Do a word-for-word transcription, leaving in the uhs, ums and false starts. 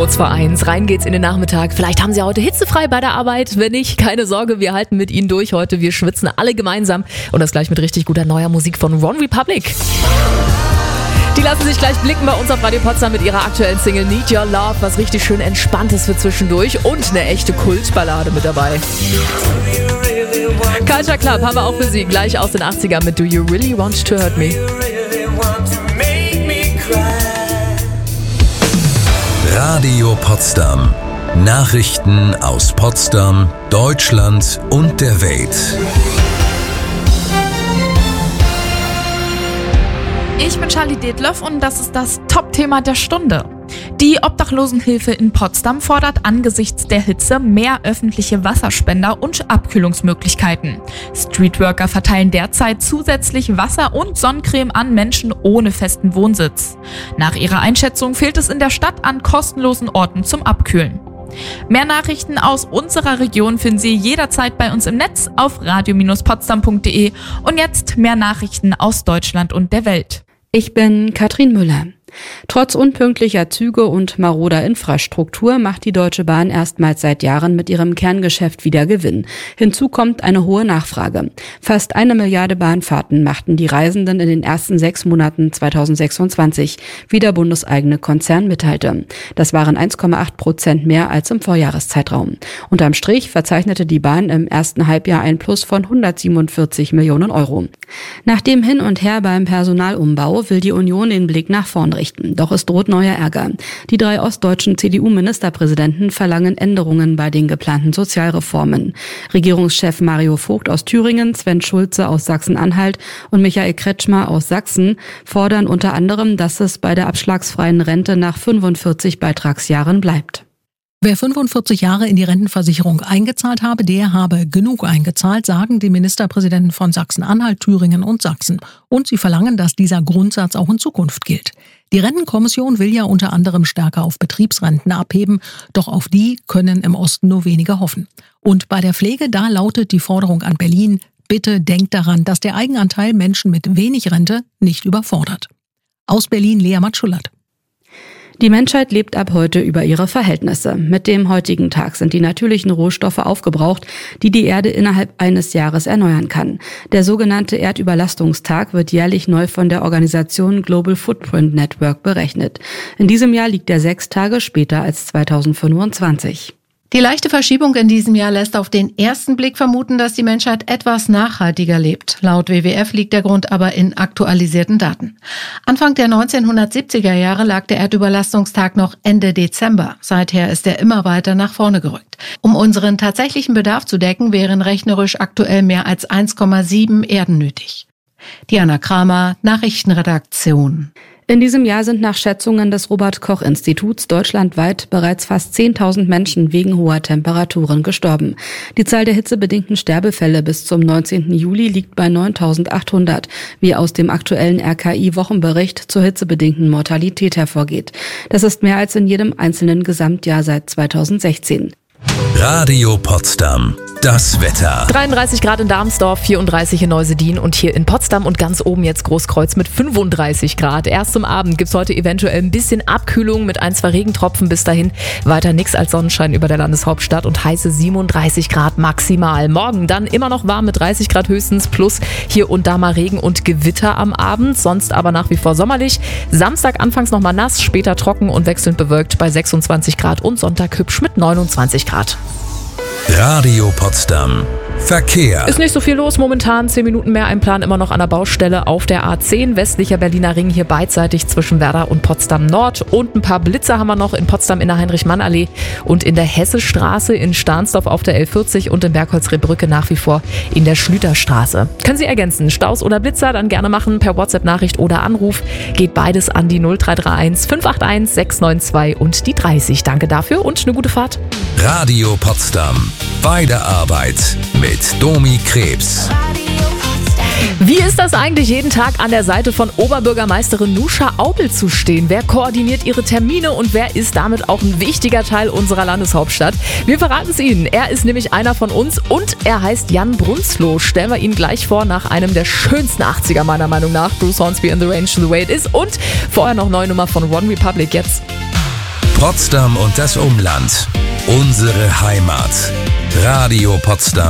Kurz vor eins, rein geht's in den Nachmittag. Vielleicht haben Sie heute hitzefrei bei der Arbeit. Wenn nicht, keine Sorge, wir halten mit Ihnen durch heute. Wir schwitzen alle gemeinsam und das gleich mit richtig guter neuer Musik von One Republic. Die lassen sich gleich blicken bei uns auf Radio Potsdam mit ihrer aktuellen Single Need Your Love, was richtig schön Entspanntes für zwischendurch und eine echte Kultballade mit dabei. Culture Club haben wir auch für Sie, gleich aus den achtzigern mit Do You Really Want To Hurt Me? Radio Potsdam. Nachrichten aus Potsdam, Deutschland und der Welt. Ich bin Charlie Detlev und das ist das Top-Thema der Stunde. Die Obdachlosenhilfe in Potsdam fordert angesichts der Hitze mehr öffentliche Wasserspender und Abkühlungsmöglichkeiten. Streetworker verteilen derzeit zusätzlich Wasser und Sonnencreme an Menschen ohne festen Wohnsitz. Nach ihrer Einschätzung fehlt es in der Stadt an kostenlosen Orten zum Abkühlen. Mehr Nachrichten aus unserer Region finden Sie jederzeit bei uns im Netz auf radio Bindestrich potsdam punkt de und jetzt mehr Nachrichten aus Deutschland und der Welt. Ich bin Katrin Müller. Trotz unpünktlicher Züge und maroder Infrastruktur macht die Deutsche Bahn erstmals seit Jahren mit ihrem Kerngeschäft wieder Gewinn. Hinzu kommt eine hohe Nachfrage. Fast eine Milliarde Bahnfahrten machten die Reisenden in den ersten sechs Monaten zweitausendsechsundzwanzig, wie der bundeseigene Konzern mitteilte. Das waren eins Komma acht Prozent mehr als im Vorjahreszeitraum. Unterm Strich verzeichnete die Bahn im ersten Halbjahr ein Plus von hundertsiebenundvierzig Millionen Euro. Nach dem Hin und Her beim Personalumbau will die Union den Blick nach vorn richten. Doch es droht neuer Ärger. Die drei ostdeutschen C D U-Ministerpräsidenten verlangen Änderungen bei den geplanten Sozialreformen. Regierungschef Mario Vogt aus Thüringen, Sven Schulze aus Sachsen-Anhalt und Michael Kretschmer aus Sachsen fordern unter anderem, dass es bei der abschlagsfreien Rente nach fünfundvierzig Beitragsjahren bleibt. Wer fünfundvierzig Jahre in die Rentenversicherung eingezahlt habe, der habe genug eingezahlt, sagen die Ministerpräsidenten von Sachsen-Anhalt, Thüringen und Sachsen. Und sie verlangen, dass dieser Grundsatz auch in Zukunft gilt. Die Rentenkommission will ja unter anderem stärker auf Betriebsrenten abheben, doch auf die können im Osten nur wenige hoffen. Und bei der Pflege, da lautet die Forderung an Berlin: Bitte denkt daran, dass der Eigenanteil Menschen mit wenig Rente nicht überfordert. Aus Berlin Lea Matschulat. Die Menschheit lebt ab heute über ihre Verhältnisse. Mit dem heutigen Tag sind die natürlichen Rohstoffe aufgebraucht, die die Erde innerhalb eines Jahres erneuern kann. Der sogenannte Erdüberlastungstag wird jährlich neu von der Organisation Global Footprint Network berechnet. In diesem Jahr liegt er sechs Tage später als zweitausendfünfundzwanzig. Die leichte Verschiebung in diesem Jahr lässt auf den ersten Blick vermuten, dass die Menschheit etwas nachhaltiger lebt. Laut W W F liegt der Grund aber in aktualisierten Daten. Anfang der neunzehnhundertsiebziger Jahre lag der Erdüberlastungstag noch Ende Dezember. Seither ist er immer weiter nach vorne gerückt. Um unseren tatsächlichen Bedarf zu decken, wären rechnerisch aktuell mehr als eins Komma sieben Erden nötig. Diana Kramer, Nachrichtenredaktion. In diesem Jahr sind nach Schätzungen des Robert-Koch-Instituts deutschlandweit bereits fast zehntausend Menschen wegen hoher Temperaturen gestorben. Die Zahl der hitzebedingten Sterbefälle bis zum neunzehnten Juli liegt bei neuntausendachthundert, wie aus dem aktuellen R K I-Wochenbericht zur hitzebedingten Mortalität hervorgeht. Das ist mehr als in jedem einzelnen Gesamtjahr seit zweitausendsechzehn. Radio Potsdam. Das Wetter. dreiunddreißig Grad in Darmsdorf, vierunddreißig in Neusedin und hier in Potsdam und ganz oben jetzt Großkreuz mit fünfunddreißig Grad. Erst zum Abend gibt's heute eventuell ein bisschen Abkühlung mit ein, zwei Regentropfen. Bis dahin weiter nichts als Sonnenschein über der Landeshauptstadt und heiße siebenunddreißig Grad maximal. Morgen dann immer noch warm mit dreißig Grad höchstens plus hier und da mal Regen und Gewitter am Abend. Sonst aber nach wie vor sommerlich. Samstag anfangs nochmal nass, später trocken und wechselnd bewölkt bei sechsundzwanzig Grad und Sonntag hübsch mit neunundzwanzig Grad. Radio Potsdam. Verkehr. Ist nicht so viel los momentan, zehn Minuten mehr Einplan immer noch an der Baustelle auf der A zehn, westlicher Berliner Ring, hier beidseitig zwischen Werder und Potsdam Nord. Und ein paar Blitzer haben wir noch in Potsdam in der Heinrich-Mann-Allee und in der Hessestraße, in Stahnsdorf auf der L vierzig und in Bergholzrehbrücke nach wie vor in der Schlüterstraße. Können Sie ergänzen, Staus oder Blitzer, dann gerne machen per WhatsApp-Nachricht oder Anruf. Geht beides an die null drei drei eins fünf acht eins sechs neun zwei und die dreißig. Danke dafür und eine gute Fahrt. Radio Potsdam. Bei der Arbeit mit Domi Krebs. Wie ist das eigentlich, jeden Tag an der Seite von Oberbürgermeisterin Nuscha Aupel zu stehen? Wer koordiniert ihre Termine und wer ist damit auch ein wichtiger Teil unserer Landeshauptstadt? Wir verraten es Ihnen. Er ist nämlich einer von uns und er heißt Jan Brunzloh. Stellen wir ihn gleich vor nach einem der schönsten achtziger meiner Meinung nach. Bruce Hornsby in the Range, The Way It Is und vorher noch neue Nummer von One Republic jetzt. Potsdam und das Umland. Unsere Heimat. Radio Potsdam.